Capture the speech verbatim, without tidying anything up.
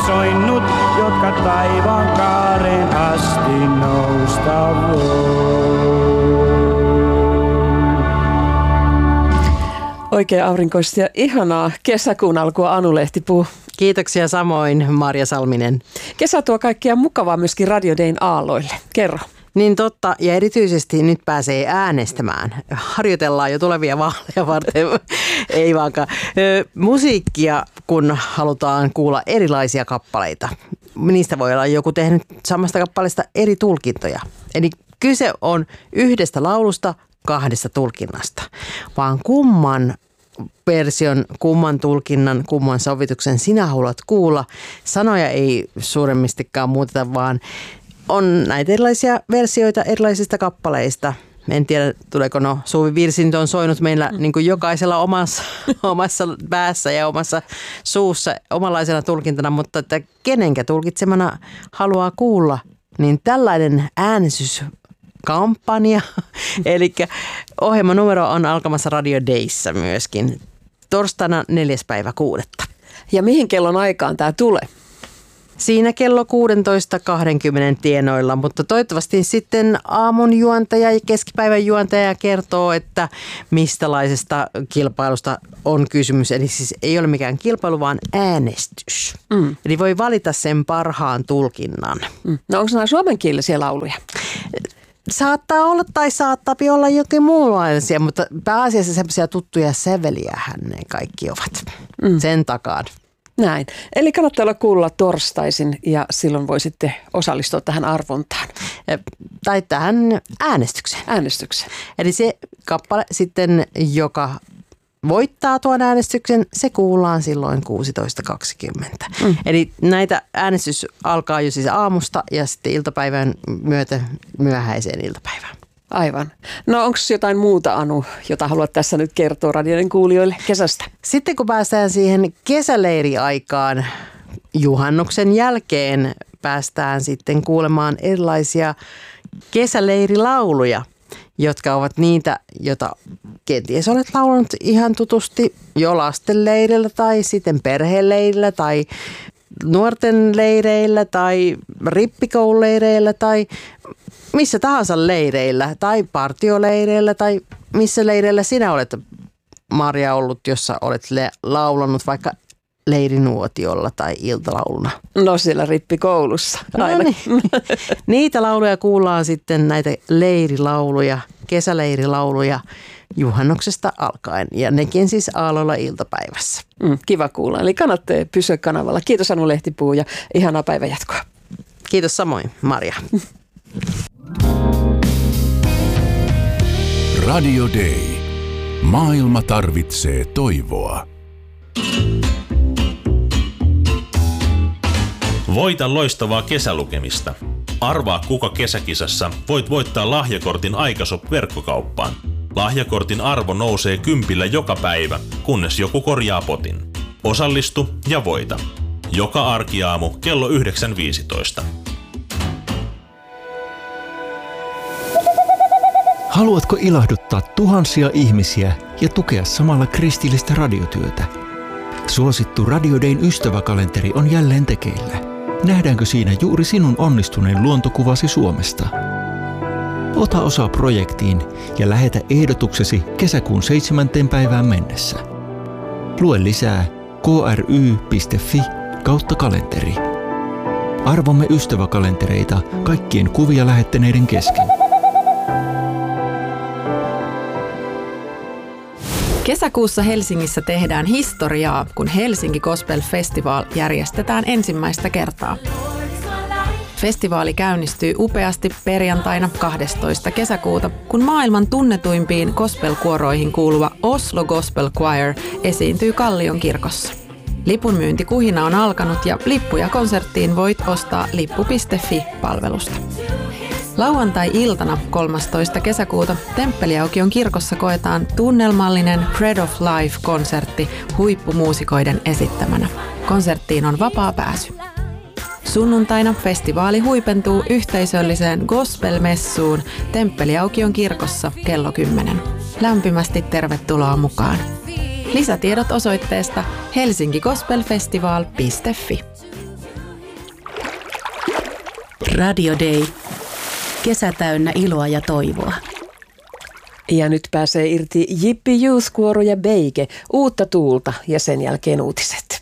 soinnut, jotka taivaan kaareen asti nousta voi. Oikein aurinkoista ja ihanaa kesäkuun alkua, Anu Lehtipuu. Kiitoksia samoin, Marja Salminen. Kesä tuo kaikkea mukavaa myöskin Radio Dayn aalloille. Kerro. Niin totta, ja erityisesti nyt pääsee äänestämään. Harjoitellaan jo tulevia vaaleja varten, ei vaankaan. Musiikkia, kun halutaan kuulla erilaisia kappaleita. Niistä voi olla joku tehnyt samasta kappaleesta eri tulkintoja. Eli kyse on yhdestä laulusta, kahdesta tulkinnasta, vaan kumman version, kumman tulkinnan, kumman sovituksen sinä haluat kuulla. Sanoja ei suuremmistikaan muuteta, vaan on näitä erilaisia versioita erilaisista kappaleista. En tiedä, tuleeko no Suvi Virsi nyt on soinut meillä niin kuin jokaisella omassa, omassa päässä ja omassa suussa omanlaisena tulkintana, mutta että kenenkä tulkitsemana haluaa kuulla, niin tällainen äänestys kampanja, eli ohjelman numero on alkamassa Radio Dayssä myöskin torstaina neljäs päivä kuudetta. Ja mihin kellon aikaan tämä tulee? Siinä kello kuusitoista kaksikymmentä tienoilla, mutta toivottavasti sitten aamun juontaja ja keskipäivän juontaja kertoo, että mistälaisesta kilpailusta on kysymys. Eli siis ei ole mikään kilpailu, vaan äänestys. Mm. Eli voi valita sen parhaan tulkinnan. Mm. No onko nämä suomenkielisiä lauluja? Saattaa olla tai saattaa olla jokin muunlaisia, mutta pääasiassa semmoisia tuttuja säveliähän ne kaikki ovat mm. sen takaan. Näin. Eli kannattaa olla kuulla torstaisin ja silloin voi sitten osallistua tähän arvontaan. Tai tähän äänestykseen. Äänestykseen. Eli se kappale sitten, joka voittaa tuon äänestyksen, se kuullaan silloin kuusitoista kaksikymmentä. Mm. Eli näitä äänestys alkaa jo siis aamusta ja sitten iltapäivän myötä myöhäiseen iltapäivään. Aivan. No onko jotain muuta, Anu, jota haluat tässä nyt kertoa radioiden kuulijoille kesästä? Sitten kun päästään siihen kesäleiriaikaan, juhannuksen jälkeen päästään sitten kuulemaan erilaisia kesäleirilauluja, jotka ovat niitä, joita kenties olet laulanut ihan tutusti jo lastenleirillä tai sitten perheleirillä tai nuorten leireillä tai rippikoululeireillä tai missä tahansa leireillä tai partioleireillä tai missä leireillä sinä olet, Marja, ollut, jossa olet le- laulanut vaikka leirinuotiolla tai iltalauluna. No siellä rippikoulussa aina. No niin. Niitä lauluja kuullaan sitten, näitä leirilauluja, kesäleirilauluja juhannuksesta alkaen ja nekin siis aalloilla iltapäivässä. Mm, kiva kuulla. Eli kannattaa pysyä kanavalla. Kiitos Anu Lehtipuu ja ihanaa päivänjatkoa. Kiitos samoin, Marja. Radio Day. Maailma tarvitsee toivoa. Voita loistavaa kesälukemista. Arvaa, kuka kesäkisassa voit voittaa lahjakortin Aikashop-verkkokauppaan. Lahjakortin arvo nousee kympillä joka päivä, kunnes joku korjaa potin. Osallistu ja voita. Joka arkiaamu kello yhdeksän viisitoista. Haluatko ilahduttaa tuhansia ihmisiä ja tukea samalla kristillistä radiotyötä? Suosittu Radio Dayn ystäväkalenteri on jälleen tekeillä. Nähdäänkö siinä juuri sinun onnistuneen luontokuvasi Suomesta? Ota osaa projektiin ja lähetä ehdotuksesi kesäkuun seitsemänteen päivään mennessä. Lue lisää k r y piste f i kautta kalenteri. Arvomme ystäväkalentereita kaikkien kuvia lähettäneiden kesken. Kesäkuussa Helsingissä tehdään historiaa, kun Helsinki Gospel Festival järjestetään ensimmäistä kertaa. Festivaali käynnistyy upeasti perjantaina kahdestoista kesäkuuta, kun maailman tunnetuimpiin gospel-kuoroihin kuuluva Oslo Gospel Choir esiintyy Kallion kirkossa. Lipunmyyntikuhina on alkanut ja lippuja konserttiin voit ostaa lippu piste f i-palvelusta. Lauantai-iltana kolmastoista kesäkuuta Temppeliaukion kirkossa koetaan tunnelmallinen Bread of Life-konsertti huippumuusikoiden esittämänä. Konserttiin on vapaa pääsy. Sunnuntaina festivaali huipentuu yhteisölliseen gospel-messuun Temppeliaukion kirkossa kello kymmenen. Lämpimästi tervetuloa mukaan. Lisätiedot osoitteesta helsinki gospel festival piste f i. Radio Day. Kesä täynnä iloa ja toivoa. Ja nyt pääsee irti Jippi Youth-kuoro ja Beike, uutta tuulta ja sen jälkeen uutiset.